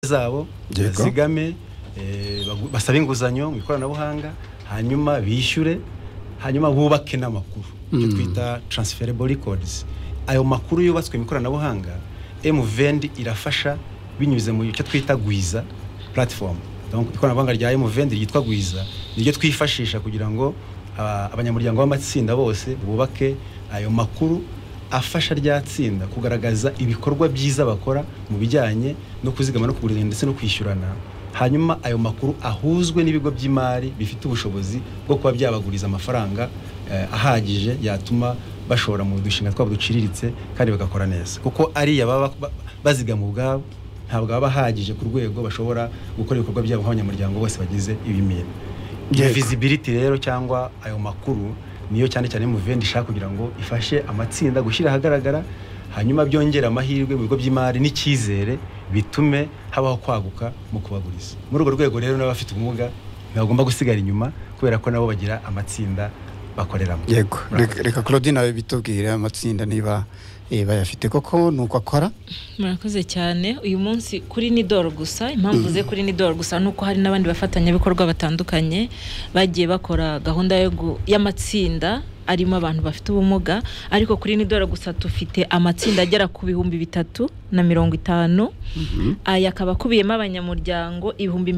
zabo zigame basaba inguzanyo mu ikoranabuhanga hanyuma bishyure hanyuma bubake n'amakuru cyo twita transferable records. Ayo makuru yubatswe mu ikoranabuhanga M20 irafasha binyuze mu cyo twita Gwiza platform. Donc ikoranabuhanga rya M20 ryitwa Gwiza niryo twifashisha kugira ngo abanyamuryango b'amatsinda bose bubake ayo makuru afasha ryatsinda kugaragaza ibikorwa byiza bakora mu bijyanye no kuzigama no kuguriza ndetse no kwishyurana. Hanyuma ayo makuru ahuzwe n'ibigo by'imari bifite ubushobozi bwo kuba byabaguriza amafaranga ahagije yatuma bashora mu dushinga twabo duciriritse kandi bagakora neza, kuko ari yaba bazigama ubwabo ntabwo baba bahagije ku rwego bashobora gukora ibikorwa byabo nk'abanyamuryango bose bagize ibimina. Visibility rero cyangwa ayo makuru niyo cyane cyane M20 ishaka kugira ngo ifashe amatsinda gushyira ahagaragara, hanyuma byongera amahirwe mu bigo by'imari n'icyizere bitume habaho kwaguka mu kubaguriza. Muri urwo rwego rero n'abafite ubumuga ntibagomba gusigara inyuma kubera ko nabo bagira amatsinda bakoreramo. Yego, reka Claudine nawe bitubwira amatsinda niba bayafite koko nuko akora. Murakoze cyane. Uyu munsi kuri Nidoro gusa, impamvu ze kuri Nidoro gusa nuko hari n'abandi bafatanya bikorwa batandukanye bagiye bakora gahunda y'amatsinda arimo abantu bafite ubumuga, ariko kuri Nidoro gusa tufite amatsinda agera ku 350. Aya akaba kubiyemo abanyamuryango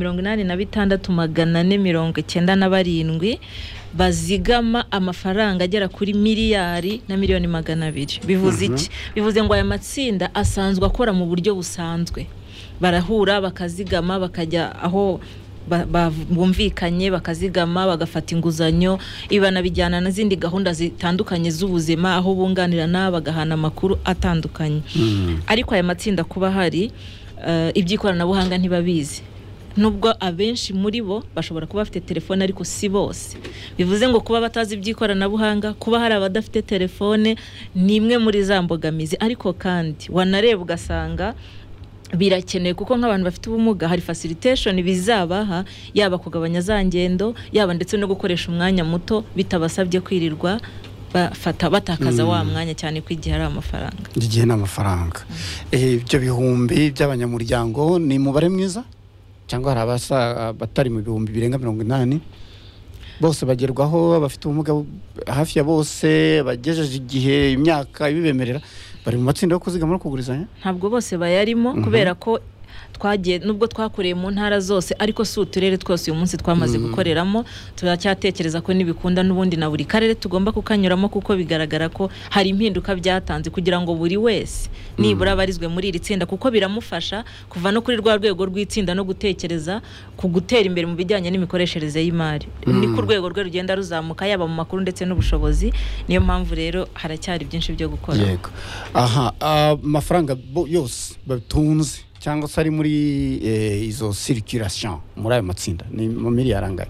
86,497 bazigama amafaranga agera kuri miliyari na miliyoni 200. Bivuze iki? Bivuze ngo aya matsinda asanzwe akora mu buryo busanzwe, barahura bakazigama bakajya aho bumvikanye bakazigama bagafata inguzanyo ibana bijyana n'izindi gahunda zitandukanye z'ubuzima aho bunganirana bagahana amakuru atandukanye. Ariko aya matsinda kuba hari iby'ikoranabuhanga ntibabizi, nubwo abenshi muri bo bashobora kuba bafite telefone ariko si bose. Bivuze ngo kuba batazi iby'ikoranabuhanga, kuba hari abadafite telefone ni imwe muri za mbogamizi. Ariko kandi wanareba ugasanga birakenewe kuko nk'abantu bafite ubumuga hari facilitation bizabaha, yaba kugabanya za ngendo, yaba ndetse no gukoresha umwanya muto bitabasabye kwirirwa batakaza wa mwanya cyane kwigihe ari amafaranga. Igihe n'amafaranga. Ibyo bihumbi by'abanyamuryango ni mubare mwiza cyangwa hari batari mu bihumbi birenga 80 bose bagerwaho, abafite ubumuga hafi ya bose bagejeje igihe imyaka ibibemerera bari mu matsinda yo kuzigama no kugurizanya? Ntabwo bose bayarimo kubera ko twagiye nubwo twakoreye mu ntara zose, ariko si uturere twose uyu munsi twamaze gukoreramo. Turacyatekereza ko nibikunda n'ubundi na buri karere tugomba kukanyuramo, kuko bigaragara ko hari impinduka byatanze kugira ngo buri wese nibura barizwe muri iri tsinda, kuko biramufasha kuva no kuri rwa rwego rw'itsinda no gutekereza ku gutera imbere mu bijyanye n'imikoreshereze y'imari. Ni ku rwego rwe rugenda ruzamuka yaba mu makuru ndetse n'ubushobozi. Niyo mpamvu rero haracyari byinshi byo gukora. Yego. Aha, amafaranga yose batunze cyangwa se ari muri izo circulation muri ayo matsinda ni mu miliyari angahe?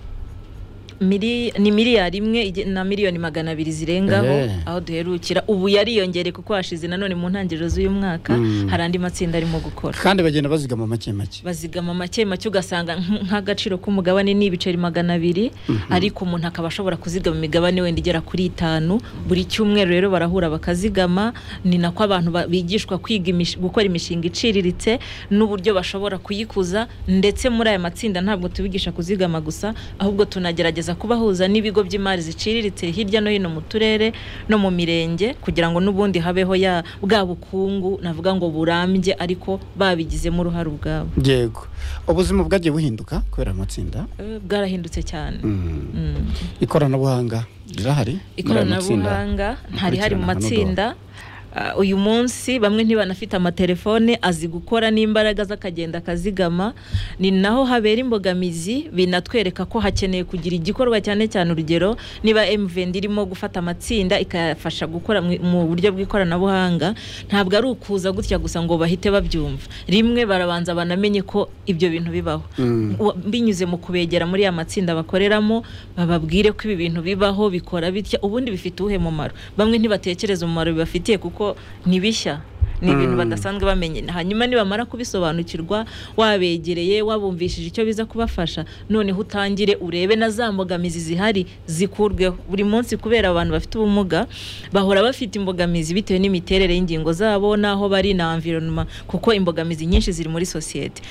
Ni miliyari 1 na miliyoni 200 zirengaho aho duherukira. Ubu yariyongere kuko hashize nanone mu ntangiriro z'uyu mwaka hari andi matsinda arimo gukora, kandi bagenda bazigama make make. Bazigama make make ugasanga nk'agaciro k'umugabane ni ibiceri 200, ariko umuntu akaba ashobora kuzigama imigabane wenda igera kuri 5 buri cyumweru. Rero barahura bakazigama. Ni nako abantu bigishwa kwiga gukora imishinga iciriritse n'uburyo bashobora kuyikuza. Ndetse muri aya matsinda ntabwo tubigisha kuzigama gusa, ahubwo tunagerageza kubahuza n'ibigo by'imari ziciriritse hirya no hino mu turere no mu mirenge, kugira ngo n'ubundi habeho ya bwa bukungu navuga ngo burambye ariko babigizemo uruhare ubwabo. Yego. Ubuzima bwagiye buhinduka kubera amatsinda? Bwarahindutse cyane. Ikoranabuhanga rirahari? Ikoranabuhanga ntari hari mu matsinda. Uyu munsi bamwe ntibanafite amatelefone azi gukora n'imbaraga z'akagenda kazigama. Ni naho habera imbogamizi, binatwereka ko hakeneye kugira igikorwa cyane cyane. Urugero, niba M20 irimo gufata amatsinda ikayafasha gukora mu buryo bw'ikoranabuhanga, ntabwo ari ukuza gutya gusa ngo bahite babyumva. Rimwe barabanza banamenye ko ibyo bintu bibaho, binyuze mu kubegera muri ya matsinda bakoreramo, bababwire ko ibi bintu bibaho bikora bitya, ubundi bifite uhe mumaro. Bamwe ntibatekereza umumaro bibafitiye kuko ni bishya. ni ibintu badasanzwe bamenye. Hanyuma nibamara kubisobanukirwa wabegereye wabumvishije icyo biza kubafasha, noneho utangire urebe na za mbogamizi zihari zikurweho. Buri munsi kubera abantu bafite ubumuga bahora bafite imbogamizi bitewe n'imiterere y'ingingo zabo naho bari na environment, kuko imbogamizi nyinshi ziri muri societe.